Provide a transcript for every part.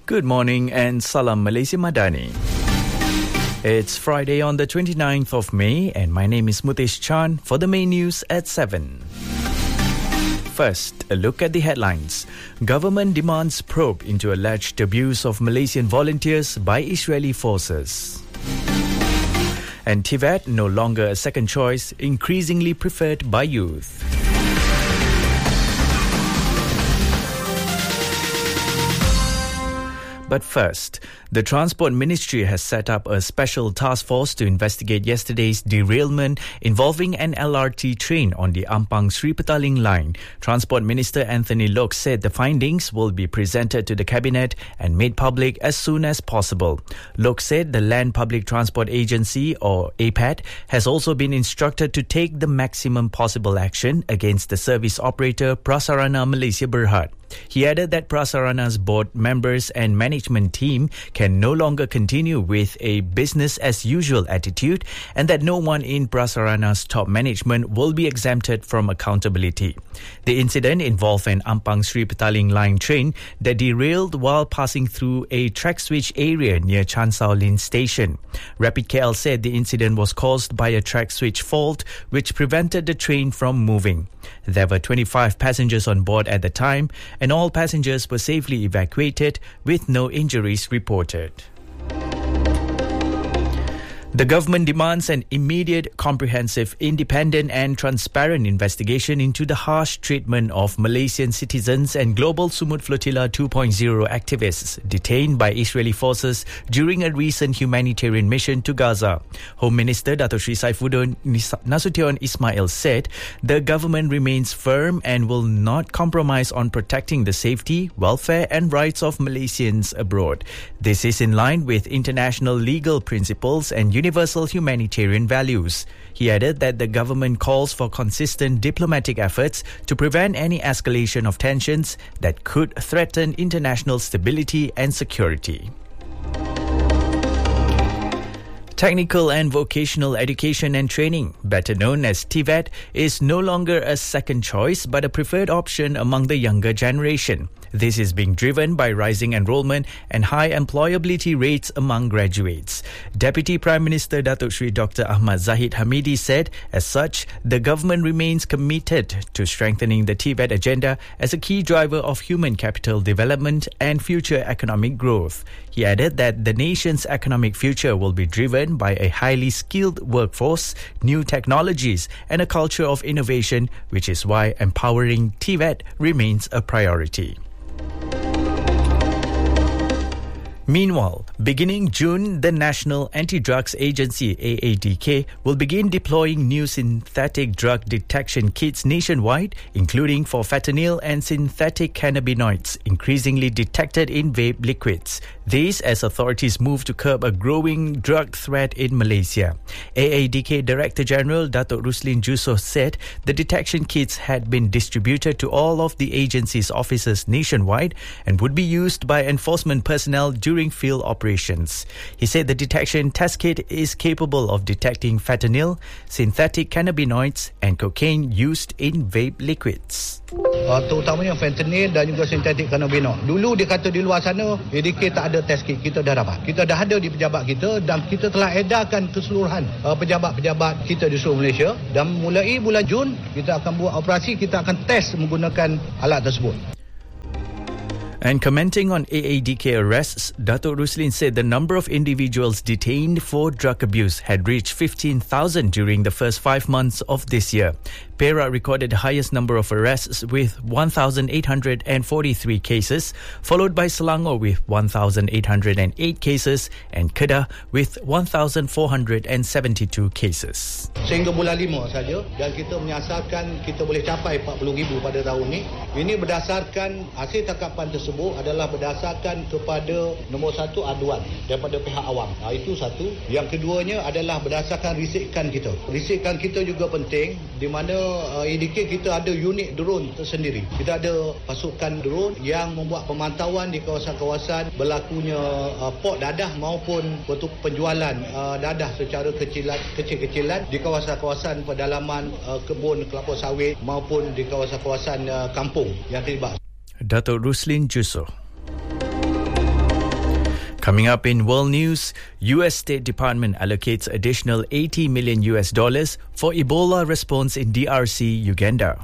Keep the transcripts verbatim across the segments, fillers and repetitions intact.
Good morning and Salam Malaysia Madani. It's Friday on the twenty-ninth of May and my name is Mutesh Chan for the main news at seven. First, a look at the headlines. Government demands probe into alleged abuse of Malaysian volunteers by Israeli forces. And Tibet no longer a second choice, increasingly preferred by youth. But first, the Transport Ministry has set up a special task force to investigate yesterday's derailment involving an L R T train on the Ampang Sri Petaling line. Transport Minister Anthony Loke said the findings will be presented to the Cabinet and made public as soon as possible. Loke said the Land Public Transport Agency, or A P A T, has also been instructed to take the maximum possible action against the service operator Prasarana Malaysia Berhad. He added that Prasarana's board members and management team can no longer continue with a business-as-usual attitude and that no one in Prasarana's top management will be exempted from accountability. The incident involved an Ampang Sri Petaling line train that derailed while passing through a track switch area near Chan Sao Lin station. Rapid K L said the incident was caused by a track switch fault which prevented the train from moving. There were twenty-five passengers on board at the time, and all passengers were safely evacuated with no injuries reported. The government demands an immediate, comprehensive, independent and transparent investigation into the harsh treatment of Malaysian citizens and Global Sumut Flotilla two point oh activists detained by Israeli forces during a recent humanitarian mission to Gaza. Home Minister Dato Sri Saifuddin Nasution Ismail said the government remains firm and will not compromise on protecting the safety, welfare and rights of Malaysians abroad. This is in line with international legal principles and universal humanitarian values. He added that the government calls for consistent diplomatic efforts to prevent any escalation of tensions that could threaten international stability and security. Technical and Vocational Education and Training, better known as T V E T, is no longer a second choice but a preferred option among the younger generation. This is being driven by rising enrollment and high employability rates among graduates. Deputy Prime Minister Datuk Sri Doctor Ahmad Zahid Hamidi said, as such, the government remains committed to strengthening the T V E T agenda as a key driver of human capital development and future economic growth. He added that the nation's economic future will be driven by a highly skilled workforce, new technologies and a culture of innovation, which is why empowering T V E T remains a priority. Meanwhile, beginning June, the National Anti-Drugs Agency A A D K will begin deploying new synthetic drug detection kits nationwide, including for fentanyl and synthetic cannabinoids, increasingly detected in vape liquids. This as authorities move to curb a growing drug threat in Malaysia. A A D K Director General Datuk Ruslin Jusoh said the detection kits had been distributed to all of the agency's offices nationwide and would be used by enforcement personnel during field operations. He said the detection test kit is capable of detecting fentanyl, synthetic cannabinoids and cocaine used in vape liquids. Uh, terutamanya fentanyl dan juga synthetic cannabinoid. Dulu dia kata di luar sana A D K tak ada test kit, kita dah dapat. Kita dah ada di pejabat kita dan kita telah edarkan keseluruhan uh, pejabat-pejabat kita di seluruh Malaysia dan mulai bulan Jun kita akan buat operasi, kita akan test menggunakan alat tersebut. And commenting on A A D K arrests, Datuk Ruslin said the number of individuals detained for drug abuse had reached fifteen thousand during the first five months of this year. Perak recorded the highest number of arrests with one thousand eight hundred forty-three cases, followed by Selangor with one thousand eight hundred eight cases and Kedah with one thousand four hundred seventy-two cases. Sehingga bulan lima saja dan kita menyasarkan kita boleh capai empat puluh ribu pada tahun ini. Ini berdasarkan hasil tangkapan tersebut adalah berdasarkan kepada nombor satu aduan daripada pihak awam. Nah, itu satu. Yang keduanya adalah berdasarkan risikan kita. Risikan kita juga penting di mana uh, A D K kita ada unit drone tersendiri. Kita ada pasukan drone yang membuat pemantauan di kawasan-kawasan berlakunya uh, port dadah maupun penjualan uh, dadah secara kecilan, kecil-kecilan di kawasan-kawasan pedalaman uh, kebun kelapa sawit maupun di kawasan-kawasan uh, kampung yang terlibat. Datuk Ruslin Jusoh. Coming up in world news, U S State Department allocates additional eighty million U S dollars for Ebola response in D R C, Uganda.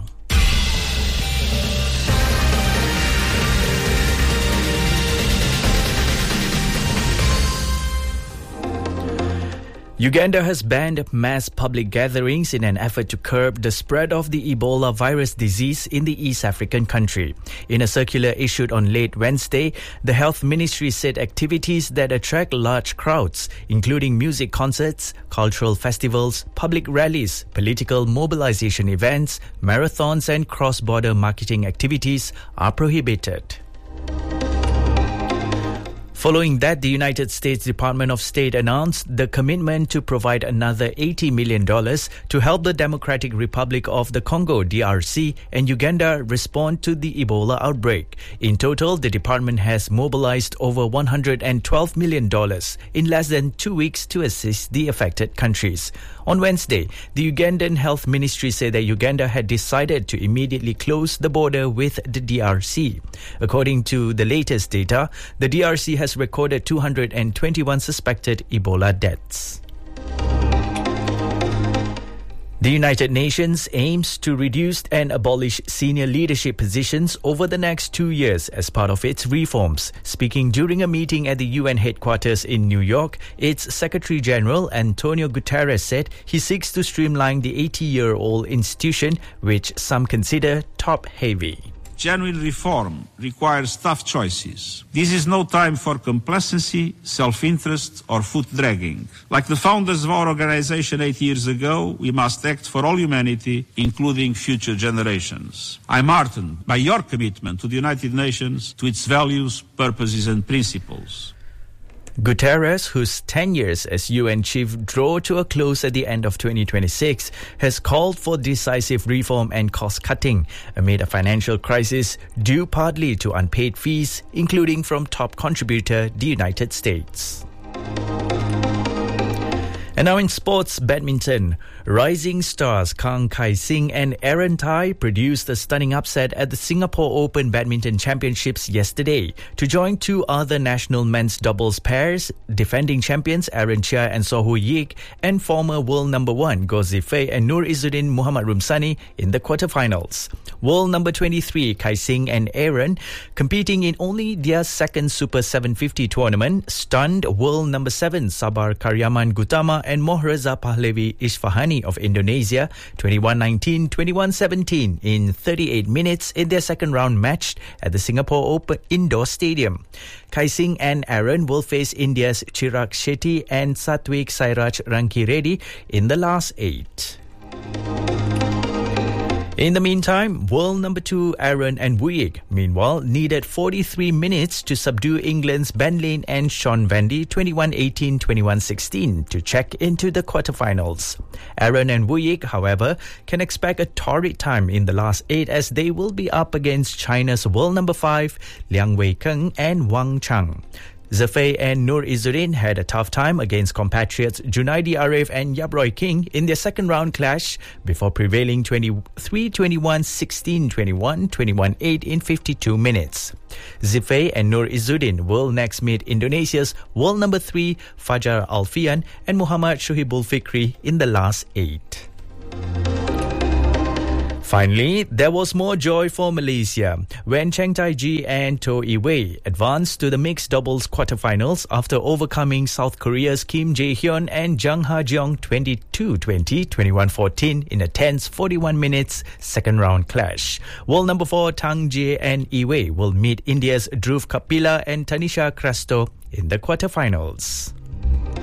Uganda has banned mass public gatherings in an effort to curb the spread of the Ebola virus disease in the East African country. In a circular issued on late Wednesday, the Health Ministry said activities that attract large crowds, including music concerts, cultural festivals, public rallies, political mobilization events, marathons and cross-border marketing activities are prohibited. Following that, the United States Department of State announced the commitment to provide another eighty million dollars to help the Democratic Republic of the Congo, D R C, and Uganda respond to the Ebola outbreak. In total, the department has mobilized over one hundred twelve million dollars in less than two weeks to assist the affected countries. On Wednesday, the Ugandan Health Ministry said that Uganda had decided to immediately close the border with the D R C. According to the latest data, the D R C has recorded two hundred twenty-one suspected Ebola deaths. The United Nations aims to reduce and abolish senior leadership positions over the next two years as part of its reforms. Speaking during a meeting at the U N headquarters in New York, its Secretary General Antonio Guterres said he seeks to streamline the eighty-year-old institution, which some consider top-heavy. Genuine reform requires tough choices. This is no time for complacency, self-interest or foot-dragging. Like the founders of our organization eight years ago, we must act for all humanity, including future generations. I'm heartened by your commitment to the United Nations, to its values, purposes and principles. Guterres, whose ten years as U N chief draw to a close at the end of twenty twenty-six, has called for decisive reform and cost-cutting amid a financial crisis due partly to unpaid fees, including from top contributor, the United States. And now in sports badminton, rising stars Kang Kai-sing and Aaron Tai produced a stunning upset at the Singapore Open Badminton Championships yesterday to join two other national men's doubles pairs, defending champions Aaron Chia and Soh Hui Yik and former world number one Goh Zifei and Nur Izzuddin Muhammad Rumsani in the quarterfinals. World number twenty-three Kai-sing and Aaron, competing in only their second Super seven fifty tournament, stunned world number seven Sabar Karyaman Gutama and Mohreza Pahlavi Isfahani of Indonesia twenty-one nineteen, twenty-one seventeen in thirty-eight minutes in their second round match at the Singapore Open Indoor Stadium. Kai-sing and Aaron will face India's Chirag Shetty and Satwik Sairaj Rankireddy in the last eight. In the meantime, world number two Aaron and Wu Yik, meanwhile, needed forty-three minutes to subdue England's Ben Lane and Sean Vandy twenty-one eighteen, twenty-one sixteen to check into the quarterfinals. Aaron and Wu Yik, however, can expect a torrid time in the last eight as they will be up against China's world number five Liang Weikeng and Wang Chang. Zafei and Nur Izzuddin had a tough time against compatriots Junaidi Arif and Yabroy King in their second round clash before prevailing twenty-three twenty-one, sixteen twenty-one, twenty-one eight in fifty-two minutes. Zafei and Nur Izzuddin will next meet Indonesia's world number three Fajar Alfian and Muhammad Shohibul Fikri in the last eight. Finally, there was more joy for Malaysia when Cheng Tai-ji and Toh Yi-wei advanced to the mixed doubles quarterfinals after overcoming South Korea's Kim Jae-hyun and Jang Ha-jeong twenty-two twenty, twenty-one fourteen in a tense forty-one minutes second round clash. World number four Tang Jie and Yi-wei will meet India's Dhruv Kapila and Tanisha Crasto in the quarterfinals.